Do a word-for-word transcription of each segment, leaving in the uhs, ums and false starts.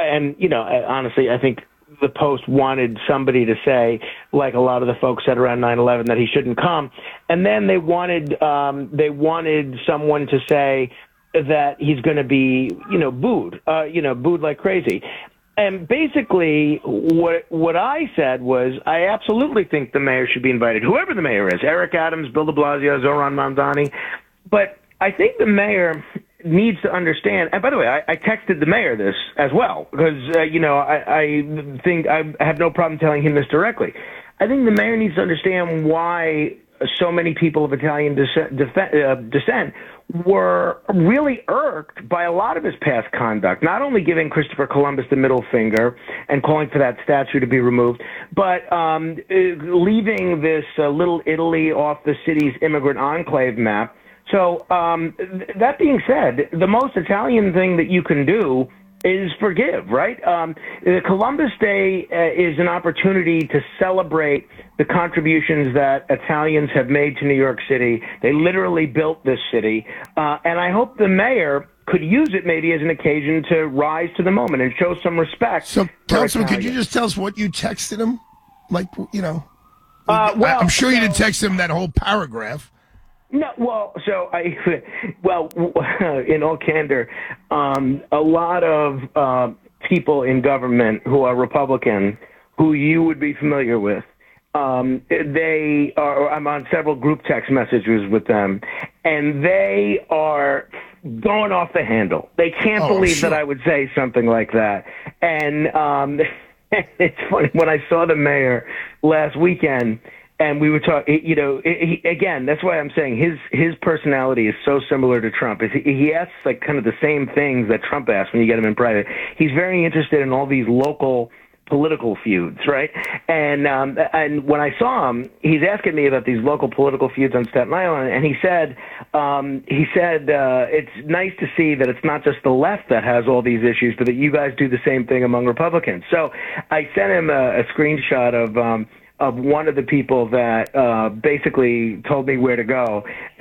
and, you know, honestly, I think the Post wanted somebody to say, like a lot of the folks said around nine eleven, that he shouldn't come. And then they wanted um, they wanted someone to say that he's going to be, you know, booed, uh, you know, booed like crazy. And basically, what what I said was, I absolutely think the mayor should be invited, whoever the mayor is, Eric Adams, Bill de Blasio, Zohran Mamdani. But I think the mayor needs to understand, and by the way, I, I texted the mayor this as well, because, uh, you know, I, I think I have no problem telling him this directly. I think the mayor needs to understand why so many people of Italian descent, uh, descent were really irked by a lot of his past conduct, not only giving Christopher Columbus the middle finger and calling for that statue to be removed, but um, leaving this uh, little Italy off the city's immigrant enclave map. So um, th- that being said, the most Italian thing that you can do is forgive, right? Um, Columbus Day uh, is an opportunity to celebrate the contributions that Italians have made to New York City. They literally built this city. Uh, and I hope the mayor could use it maybe as an occasion to rise to the moment and show some respect. So, Councilman, could you just tell us what you texted him? Like, you know, uh, well, I'm sure you so, didn't text him that whole paragraph. No, well, so I, well, in all candor, um, a lot of uh, people in government who are Republican, who you would be familiar with, um, they are, I'm on several group text messages with them, and they are going off the handle. They can't oh, believe sure. that I would say something like that. And um, it's funny, when I saw the mayor last weekend, and we were talking, you know, he, again, that's why I'm saying his his personality is so similar to Trump. He, he asks like kind of the same things that Trump asks when you get him in private. He's very interested in all these local political feuds, right? And um, and when I saw him, he's asking me about these local political feuds on Staten Island, and he said um, he said uh, it's nice to see that it's not just the left that has all these issues, but that you guys do the same thing among Republicans. So I sent him a, a screenshot of. Um, of one of the people that uh, basically told me where to go. Uh,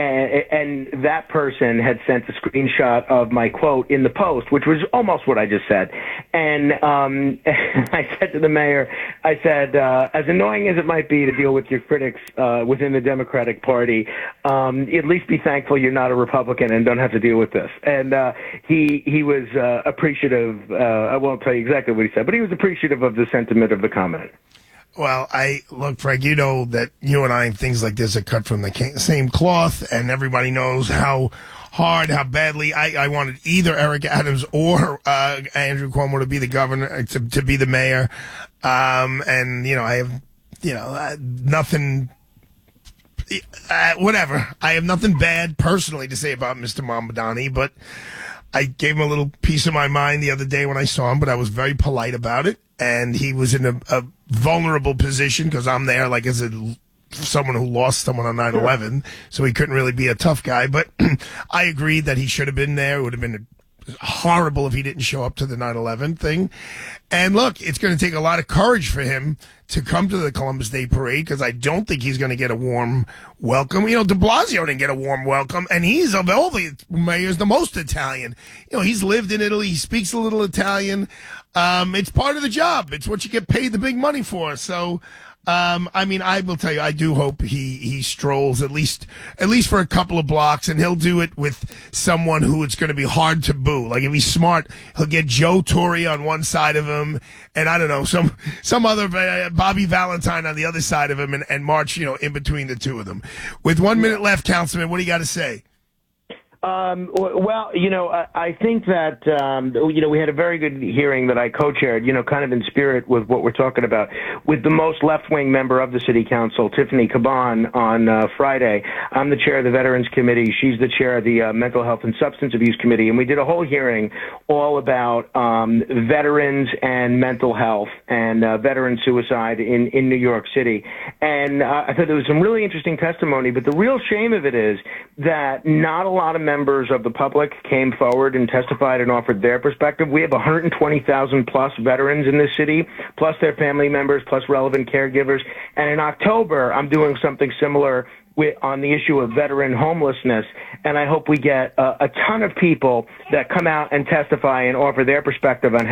and, and that person had sent a screenshot of my quote in the Post, which was almost what I just said. And um, I said to the mayor, I said, uh, as annoying as it might be to deal with your critics uh, within the Democratic Party, um, at least be thankful you're not a Republican and don't have to deal with this. And uh, he, he was uh, appreciative. Uh, I won't tell you exactly what he said, but he was appreciative of the sentiment of the comment. Well, I look, Frank, you know that you and I, things like this are cut from the same cloth, and everybody knows how hard, how badly I, I wanted either Eric Adams or uh, Andrew Cuomo to be the governor, to, to be the mayor. Um, and, you know, I have, you know, uh, nothing, uh, whatever. I have nothing bad personally to say about Mister Mamdani, but I gave him a little piece of my mind the other day when I saw him, but I was very polite about it. And he was in a, a vulnerable position because I'm there, like as a someone who lost someone on nine eleven, so he couldn't really be a tough guy. But I agreed that he should have been there. It would have been horrible if he didn't show up to the nine eleven thing. And look, it's going to take a lot of courage for him to come to the Columbus Day Parade because I don't think he's going to get a warm welcome. You know, de Blasio didn't get a warm welcome, and he's, of all the mayors, the most Italian. You know, he's lived in Italy. He speaks a little Italian. Um, it's part of the job. It's what you get paid the big money for. So, um, I mean, I will tell you, I do hope he, he strolls at least, at least for a couple of blocks, and he'll do it with someone who it's going to be hard to boo. Like if he's smart, he'll get Joe Torre on one side of him, and I don't know, some, some other uh, Bobby Valentine on the other side of him, and, and march, you know, in between the two of them. With one minute left, Councilman, what do you got to say? Um, well, you know, I, I think that, um, you know, we had a very good hearing that I co-chaired, you know, kind of in spirit with what we're talking about, with the most left-wing member of the city council, Tiffany Caban, on uh, Friday. I'm the chair of the Veterans Committee. She's the chair of the uh, Mental Health and Substance Abuse Committee. And we did a whole hearing all about um, veterans and mental health and uh, veteran suicide in, in New York City. And uh, I thought there was some really interesting testimony, but the real shame of it is that not a lot of members of the public came forward and testified and offered their perspective. We have one hundred twenty thousand plus veterans in this city, plus their family members, plus relevant caregivers. And in October, I'm doing something similar with, on the issue of veteran homelessness. And I hope we get uh, a ton of people that come out and testify and offer their perspective on how